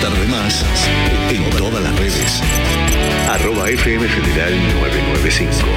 tarde más en todas las redes. @FM Federal 995.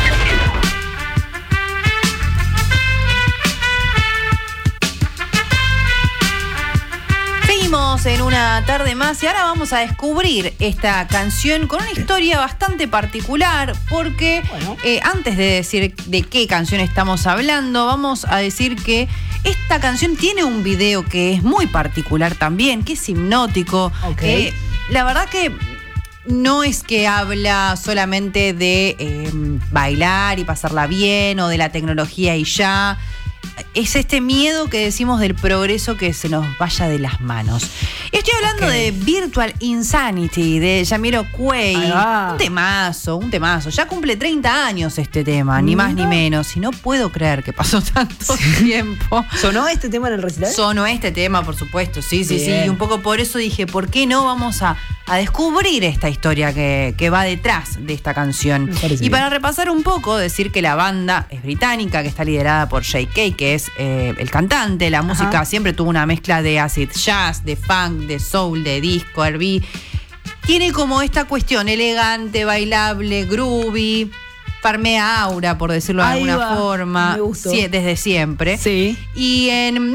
Seguimos en una tarde más y ahora vamos a descubrir esta canción con una historia bastante particular porque antes de decir de qué canción estamos hablando, vamos a decir que esta canción tiene un video que es muy particular también, que es hipnótico. Okay. La verdad que no es que habla solamente de bailar y pasarla bien o de la tecnología y ya. Es este miedo que decimos del progreso que se nos vaya de las manos. Estoy hablando de Virtual Insanity, de Jamiroquai. Un temazo. Ya cumple 30 años este tema, ni más ni menos. Y no puedo creer que pasó tanto tiempo. ¿Sonó este tema en el recital? Sonó este tema, por supuesto, sí. Y un poco por eso dije, ¿por qué no vamos a descubrir esta historia que va detrás de esta canción? Y para repasar un poco, decir que la banda es británica, que está liderada por J.K., que es el cantante. La música siempre tuvo una mezcla de acid jazz, de funk, de soul, de disco, R&B. Tiene como esta cuestión elegante, bailable, groovy, farmea aura, por decirlo de alguna forma. Me gustó. Sí, desde siempre. Sí. Y en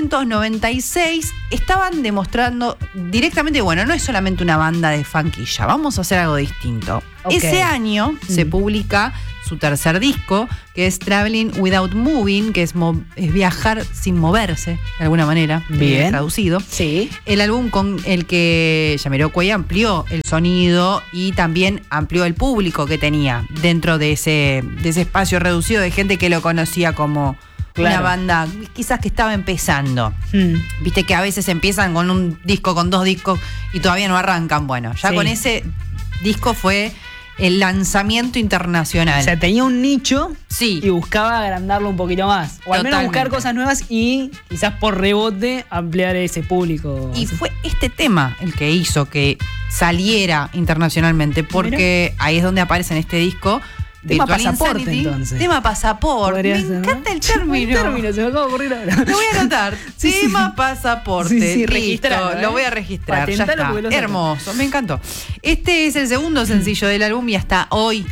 1996 estaban demostrando directamente, bueno, no es solamente una banda de funkilla, vamos a hacer algo distinto. Ese año se publica su tercer disco, que es Traveling Without Moving, que es viajar sin moverse, de alguna manera, bien traducido. Sí. El álbum con el que Jamiroquai amplió el sonido y también amplió el público que tenía dentro de ese espacio reducido de gente que lo conocía como una banda quizás que estaba empezando. Viste que a veces empiezan con un disco, con 2 discos y todavía no arrancan. Bueno, ya con ese disco fue el lanzamiento internacional. O sea, tenía un nicho y buscaba agrandarlo un poquito más. O al menos buscar cosas nuevas y quizás por rebote ampliar ese público. Y fue este tema el que hizo que saliera internacionalmente, porque ahí es donde aparece en este disco tema Virtual pasaporte, Insanity. entonces. Tema pasaporte. Me encanta el término. Se me acaba de ocurrir ahora. Lo voy a anotar. Tema pasaporte. Sí, registralo, Lo voy a registrar. Patentalo, ya está. Hermoso, me encantó. Este es el segundo sencillo del álbum y hasta hoy,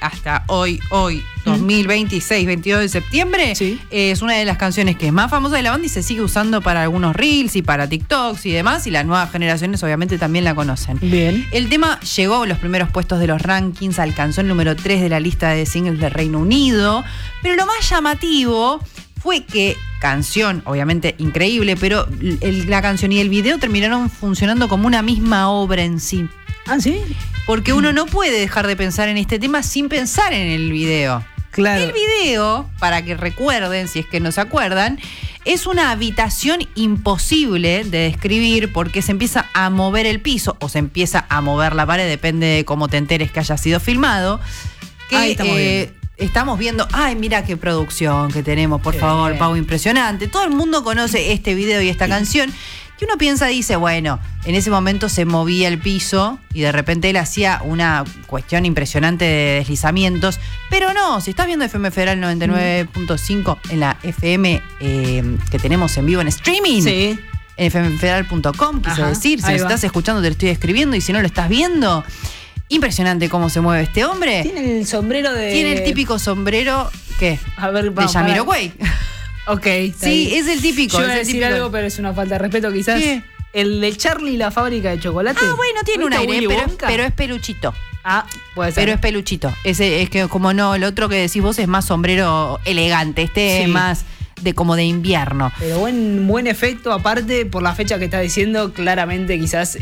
2026, 22 de septiembre, es una de las canciones que es más famosa de la banda y se sigue usando para algunos reels y para TikToks y demás, y las nuevas generaciones obviamente también la conocen. Bien. El tema llegó a los primeros puestos de los rankings, alcanzó el número 3 de la lista de singles del Reino Unido, pero lo más llamativo fue que canción, obviamente increíble, pero la canción y el video terminaron funcionando como una misma obra en sí. ¿Ah, sí? Porque uno no puede dejar de pensar en este tema sin pensar en el video. Claro. El video, para que recuerden, si es que no se acuerdan, es una habitación imposible de describir porque se empieza a mover el piso o se empieza a mover la pared, depende de cómo te enteres que haya sido filmado. Que, estamos viendo, ay, mira qué producción que tenemos, por favor, Pau, impresionante. Todo el mundo conoce este video y esta canción. Que uno piensa, dice, bueno, en ese momento se movía el piso y de repente él hacía una cuestión impresionante de deslizamientos, pero no, si estás viendo FM Federal 99.5 en la FM que tenemos en vivo en streaming, en fmfederal.com, quise decir, si lo estás escuchando te lo estoy escribiendo y si no lo estás viendo, impresionante cómo se mueve este hombre. Tiene el sombrero de... Tiene el típico sombrero, ¿qué? A ver, de Jamiroquai. Ok. Sí, es el típico. Yo iba a decir algo, pero es una falta de respeto quizás. ¿Qué? El de Charlie y la fábrica de chocolate. Ah, bueno, tiene un aire, pero es peluchito. Ah, puede ser. Pero es peluchito. Ese es que como no, el otro que decís vos es más sombrero elegante. Este es más como de invierno. Pero buen efecto, aparte, por la fecha que estás diciendo, claramente quizás...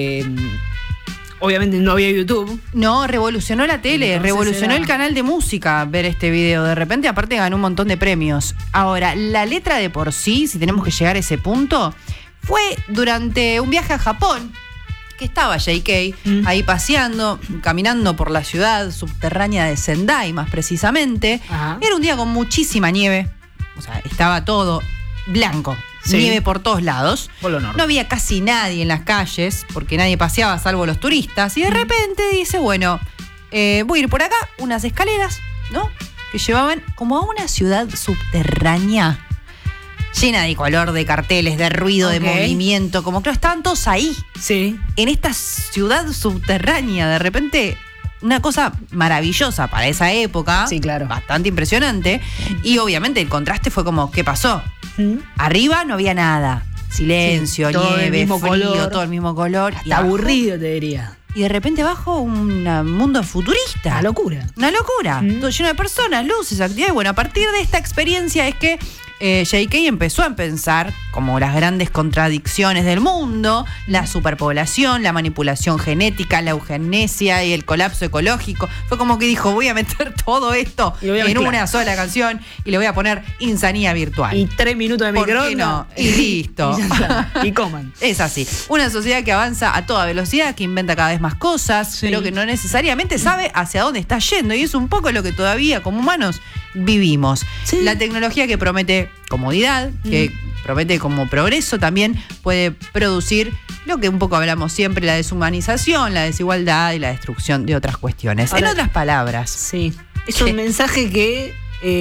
obviamente no había YouTube. No, revolucionó la tele, revolucionó el canal de música ver este video. De repente, aparte, ganó un montón de premios. Ahora, la letra de por sí, si tenemos que llegar a ese punto, fue durante un viaje a Japón, que estaba J.K. ahí paseando, caminando por la ciudad subterránea de Sendai, más precisamente. Era un día con muchísima nieve. O sea, estaba todo blanco. Nieve por todos lados. No había casi nadie en las calles, porque nadie paseaba salvo los turistas. Y de repente dice, bueno, voy a ir por acá, unas escaleras, ¿no? Que llevaban como a una ciudad subterránea llena de color, de carteles, de ruido, de movimiento, como que estaban todos ahí. Sí. En esta ciudad subterránea, de repente, una cosa maravillosa para esa época. Sí, claro. Bastante impresionante. Y obviamente el contraste fue como, ¿qué pasó? Arriba no había nada. Silencio, todo nieve, el mismo frío, color. todo el mismo color. Está aburrido, te diría. Y de repente abajo un mundo futurista. Una locura. Una locura. Todo lleno de personas, luces, actividades. Bueno, a partir de esta experiencia es que J.K. empezó a pensar como las grandes contradicciones del mundo, la superpoblación, la manipulación genética, la eugenesia y el colapso ecológico. Fue como que dijo, voy a meter todo esto en una sola canción y le voy a poner Insanía Virtual. Y 3 minutos de micrófono. No? Y listo. Y coman. Es así. Una sociedad que avanza a toda velocidad, que inventa cada vez más cosas, pero que no necesariamente sabe hacia dónde está yendo. Y es un poco lo que todavía como humanos vivimos. Sí. La tecnología que promete comodidad, que promete como progreso, también puede producir lo que un poco hablamos siempre, la deshumanización, la desigualdad y la destrucción de otras cuestiones. Ahora, en otras palabras. Sí. Es un mensaje que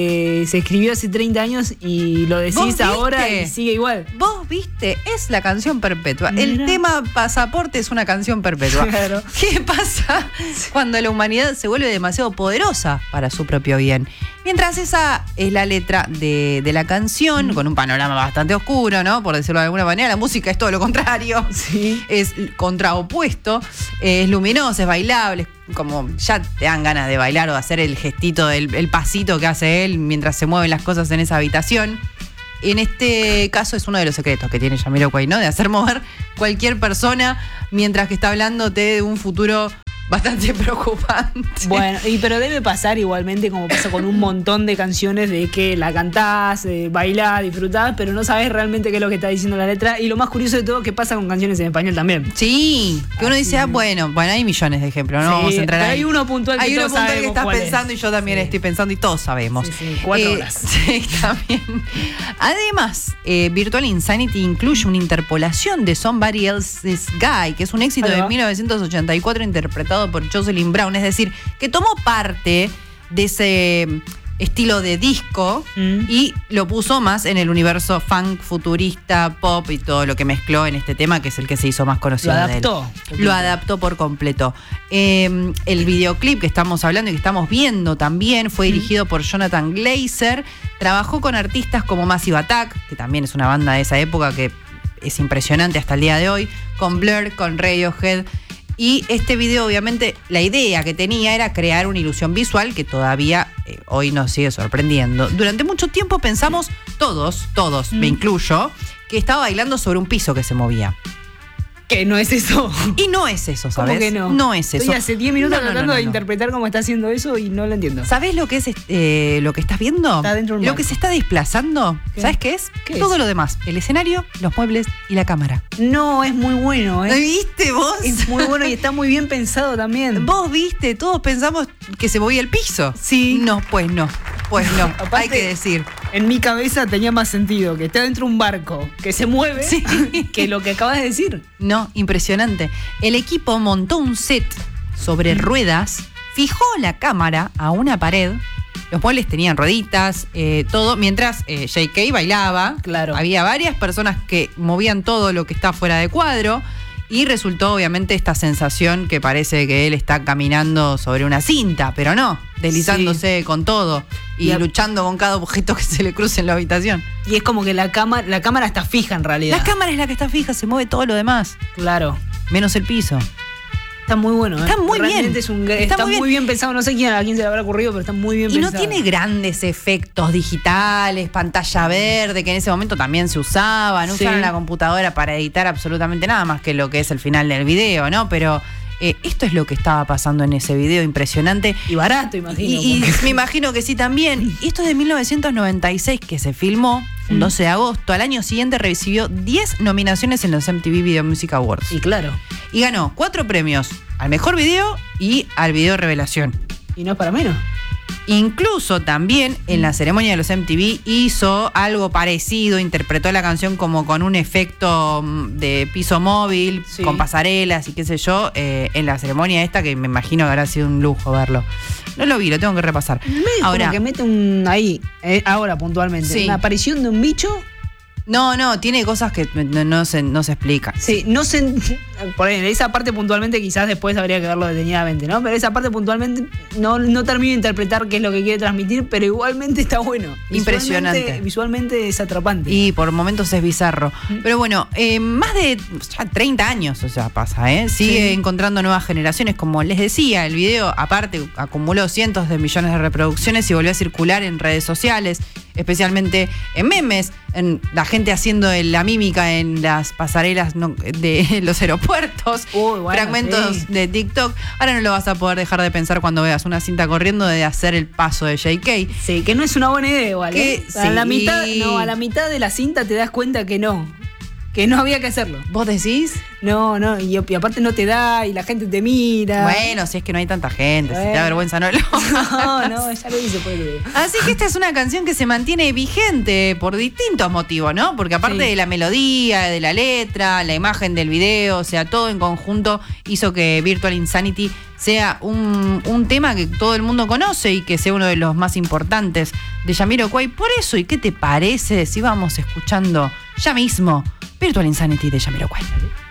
se escribió hace 30 años y lo decís ahora y sigue igual. Vos viste, es la canción perpetua. Mira. El tema pasaporte es una canción perpetua. Claro. ¿Qué pasa cuando la humanidad se vuelve demasiado poderosa para su propio bien? Mientras esa es la letra de la canción, con un panorama bastante oscuro, ¿no? Por decirlo de alguna manera, la música es todo lo contrario. Sí. Es contraopuesto, es luminosa, es bailable, como ya te dan ganas de bailar o de hacer el gestito, el pasito que hace él mientras se mueven las cosas en esa habitación. En este caso es uno de los secretos que tiene Jamiroquai, ¿no? De hacer mover cualquier persona mientras que está hablándote de un futuro bastante preocupante. Bueno, pero debe pasar igualmente como pasa con un montón de canciones de que la cantás, bailás, disfrutás, pero no sabés realmente qué es lo que está diciendo la letra. Y lo más curioso de todo, que pasa con canciones en español también. Sí, que uno dice, bueno, hay millones de ejemplos, no vamos a entrar ahí. Hay uno puntual que todos sabemos que estás pensando y yo también estoy pensando y todos sabemos. Sí, 4 horas. Sí, también. Además, Virtual Insanity incluye una interpolación de Somebody Else's Guy, que es un éxito de 1984 interpretado por Jocelyn Brown, es decir, que tomó parte de ese estilo de disco y lo puso más en el universo funk, futurista, pop y todo lo que mezcló en este tema, que es el que se hizo más conocido de él. Lo adaptó por completo. El videoclip que estamos hablando y que estamos viendo también fue dirigido por Jonathan Glazer. Trabajó con artistas como Massive Attack, que también es una banda de esa época que es impresionante hasta el día de hoy, con Blur, con Radiohead. Y este video, obviamente, la idea que tenía era crear una ilusión visual que todavía hoy nos sigue sorprendiendo. Durante mucho tiempo pensamos, todos, me incluyo, que estaba bailando sobre un piso que se movía. Que no es eso. Y no es eso, ¿sabes? ¿Cómo que no? No es eso. Estoy hace 10 minutos tratando de interpretar cómo está haciendo eso y no lo entiendo. ¿Sabés lo que es lo que estás viendo? Está dentro de un lo que se está desplazando. ¿Qué? ¿Sabes qué es? ¿Qué Todo es? lo demás. El escenario, los muebles y la cámara. No, es muy bueno, ¿Lo viste vos? Es muy bueno y está muy bien pensado también. Vos viste, todos pensamos que se movía el piso. Sí. No, pues no. Pues no, Aparte, hay que decir. En mi cabeza tenía más sentido que está dentro de un barco que se mueve que lo que acabas de decir. No, impresionante. El equipo montó un set sobre ruedas, fijó la cámara a una pared. Los muebles tenían rueditas, todo, mientras J.K. bailaba. Claro. Había varias personas que movían todo lo que está fuera de cuadro. Y resultó, obviamente, esta sensación que parece que él está caminando sobre una cinta, pero no, deslizándose con todo y luchando con cada objeto que se le cruce en la habitación. Y es como que la cámara está fija en realidad. La cámara es la que está fija, se mueve todo lo demás. Claro. Menos el piso. Está muy bueno, Está muy realmente bien. Está muy bien pensado. No sé a quién se le habrá ocurrido, pero está muy bien pensado. Y no tiene grandes efectos digitales, pantalla verde, que en ese momento también se usaba. No usaron la computadora para editar absolutamente nada más que lo que es el final del video, ¿no? Pero esto es lo que estaba pasando en ese video, impresionante. Y barato, imagino. Y me imagino que sí también. Y esto es de 1996 que se filmó, un 12 de agosto. Al año siguiente recibió 10 nominaciones en los MTV Video Music Awards. Y claro. Y ganó 4 premios al mejor video y al video revelación. Y no es para menos. Incluso también en la ceremonia de los MTV hizo algo parecido, interpretó la canción como con un efecto de piso móvil, con pasarelas y qué sé yo, en la ceremonia esta, que me imagino que habrá sido un lujo verlo. No lo vi, lo tengo que repasar. Ahora, como que mete ahora puntualmente, una aparición de un bicho No, tiene cosas que no se explican. Sí, no sé, por ahí, esa parte puntualmente quizás después habría que verlo detenidamente, ¿no? Pero esa parte puntualmente no termino de interpretar qué es lo que quiere transmitir, pero igualmente está bueno. Impresionante. Visualmente es atrapante. Y por momentos es bizarro. Pero bueno, más de ya 30 años, o sea, pasa, ¿eh? Sigue encontrando nuevas generaciones. Como les decía, el video, aparte, acumuló cientos de millones de reproducciones y volvió a circular en redes sociales, especialmente en memes, en la gente haciendo la mímica en las pasarelas de los aeropuertos, fragmentos de TikTok. Ahora no lo vas a poder dejar de pensar cuando veas una cinta corriendo de hacer el paso de JK. Sí, que no es una buena idea igual, ¿eh? Sí. A la mitad de la cinta te das cuenta que no había que hacerlo. ¿Vos decís? No, y aparte no te da y la gente te mira. Bueno, si es que no hay tanta gente, si te da vergüenza no lo No, ya lo hice por el video. Así que esta es una canción que se mantiene vigente por distintos motivos, ¿no? Porque aparte de la melodía, de la letra, la imagen del video, o sea, todo en conjunto hizo que Virtual Insanity sea un tema que todo el mundo conoce y que sea uno de los más importantes de Jamiroquai. Por eso, ¿y qué te parece si vamos escuchando ya mismo Virtual Insanity de Jamiroquai?